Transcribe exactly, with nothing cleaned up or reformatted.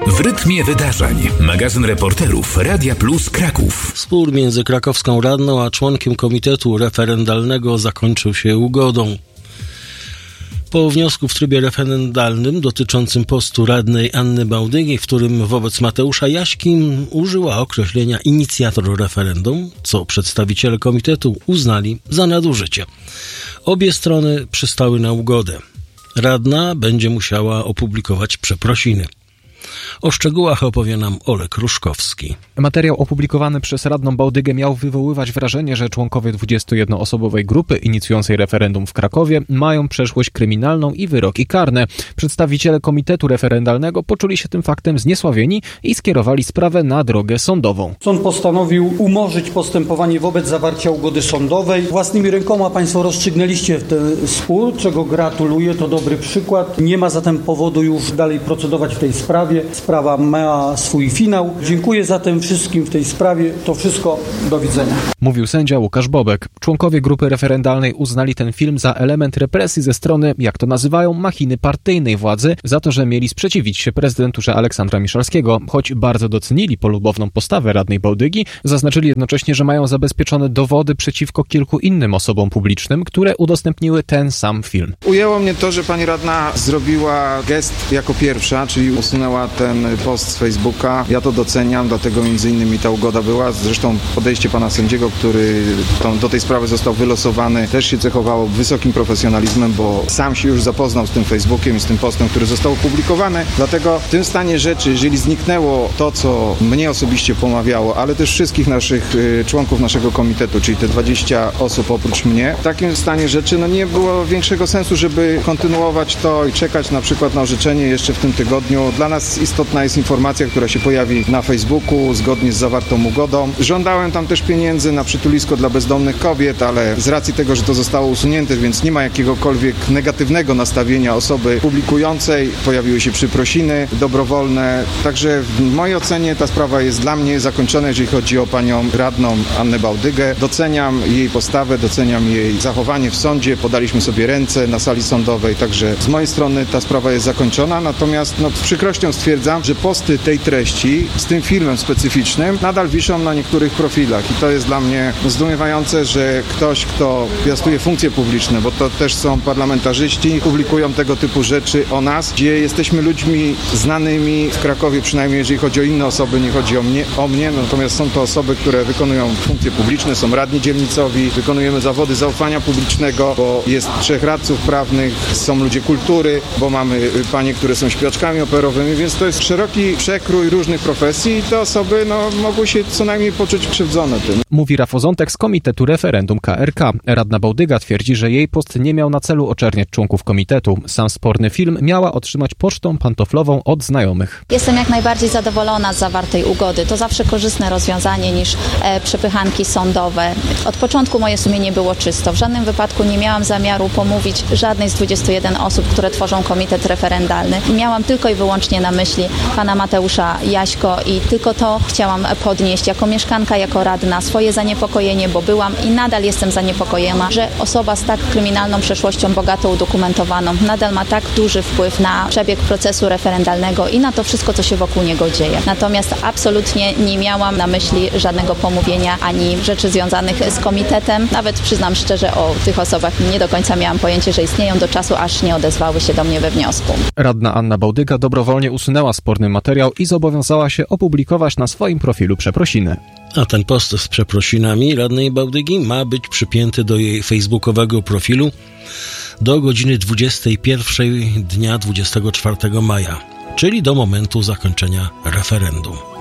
W rytmie wydarzeń. Magazyn reporterów Radia Plus Kraków. Spór między krakowską radną a członkiem komitetu referendalnego zakończył się ugodą. Po wniosku w trybie referendalnym dotyczącym postu radnej Anny Bałdygi, w którym wobec Mateusza Jaśki użyła określenia inicjator referendum, co przedstawiciele komitetu uznali za nadużycie. Obie strony przystały na ugodę. Radna będzie musiała opublikować przeprosiny. O szczegółach opowie nam Olek Ruszkowski. Materiał opublikowany przez radną Bałdygę miał wywoływać wrażenie, że członkowie dwudziestojednoosobowej grupy inicjującej referendum w Krakowie mają przeszłość kryminalną i wyroki karne. Przedstawiciele komitetu referendalnego poczuli się tym faktem zniesławieni i skierowali sprawę na drogę sądową. Sąd postanowił umorzyć postępowanie wobec zawarcia ugody sądowej. Własnymi rękoma Państwo rozstrzygnęliście ten spór, czego gratuluję, to dobry przykład. Nie ma zatem powodu już dalej procedować w tej sprawie. Sprawa ma swój finał. Dziękuję zatem wszystkim w tej sprawie. To wszystko. Do widzenia. Mówił sędzia Łukasz Bobek. Członkowie grupy referendalnej uznali ten film za element represji ze strony, jak to nazywają, machiny partyjnej władzy, za to, że mieli sprzeciwić się prezydenturze Aleksandra Miszalskiego. Choć bardzo docenili polubowną postawę radnej Bałdygi, zaznaczyli jednocześnie, że mają zabezpieczone dowody przeciwko kilku innym osobom publicznym, które udostępniły ten sam film. Ujęło mnie to, że pani radna zrobiła gest jako pierwsza, czyli usunęła ten post z Facebooka. Ja to doceniam, dlatego między innymi ta ugoda była. Zresztą podejście pana sędziego, który tam do tej sprawy został wylosowany, też się cechowało wysokim profesjonalizmem, bo sam się już zapoznał z tym Facebookiem i z tym postem, który został opublikowany. Dlatego w tym stanie rzeczy, jeżeli zniknęło to, co mnie osobiście pomawiało, ale też wszystkich naszych y, członków naszego komitetu, czyli te dwadzieścia osób oprócz mnie, w takim stanie rzeczy no nie było większego sensu, żeby kontynuować to i czekać na przykład na orzeczenie jeszcze w tym tygodniu. Dla nas istotna jest informacja, która się pojawi na Facebooku zgodnie z zawartą ugodą. Żądałem tam też pieniędzy na przytulisko dla bezdomnych kobiet, ale z racji tego, że to zostało usunięte, więc nie ma jakiegokolwiek negatywnego nastawienia osoby publikującej. Pojawiły się przeprosiny dobrowolne. Także w mojej ocenie ta sprawa jest dla mnie zakończona, jeżeli chodzi o panią radną Annę Bałdygę. Doceniam jej postawę, doceniam jej zachowanie w sądzie. Podaliśmy sobie ręce na sali sądowej, także z mojej strony ta sprawa jest zakończona. Natomiast no, z przykrością stwierdzam, że posty tej treści z tym filmem specyficznym nadal wiszą na niektórych profilach i to jest dla mnie zdumiewające, że ktoś, kto piastuje funkcje publiczne, bo to też są parlamentarzyści, publikują tego typu rzeczy o nas, gdzie jesteśmy ludźmi znanymi w Krakowie, przynajmniej jeżeli chodzi o inne osoby, nie chodzi o mnie, o mnie, natomiast są to osoby, które wykonują funkcje publiczne, są radni dzielnicowi, wykonujemy zawody zaufania publicznego, bo jest trzech radców prawnych, są ludzie kultury, bo mamy panie, które są śpiewaczkami operowymi, więc to jest szeroki przekrój różnych profesji i te osoby no, mogły się co najmniej poczuć krzywdzone tym. Mówi Rafał Zątek z Komitetu Referendum K R K. Radna Bałdyga twierdzi, że jej post nie miał na celu oczerniać członków komitetu. Sam sporny film miała otrzymać pocztą pantoflową od znajomych. Jestem jak najbardziej zadowolona z zawartej ugody. To zawsze korzystne rozwiązanie niż e, przepychanki sądowe. Od początku moje sumienie było czysto. W żadnym wypadku nie miałam zamiaru pomówić żadnej z dwudziestu jeden osób, które tworzą komitet referendalny. Miałam tylko i wyłącznie na myśli pana Mateusza Jaśko i tylko to chciałam podnieść jako mieszkanka, jako radna swoje zaniepokojenie, bo byłam i nadal jestem zaniepokojona, że osoba z tak kryminalną przeszłością, bogato udokumentowaną, nadal ma tak duży wpływ na przebieg procesu referendalnego i na to wszystko, co się wokół niego dzieje. Natomiast absolutnie nie miałam na myśli żadnego pomówienia ani rzeczy związanych z komitetem. Nawet przyznam szczerze, o tych osobach nie do końca miałam pojęcie, że istnieją do czasu, aż nie odezwały się do mnie we wniosku. Radna Anna Bałdyga dobrowolnie usunęła sporny materiał i zobowiązała się opublikować na swoim profilu przeprosiny. A ten post z przeprosinami radnej Bałdygi ma być przypięty do jej facebookowego profilu do godziny dwudziestej pierwszej dnia dwudziestego czwartego maja, czyli do momentu zakończenia referendum.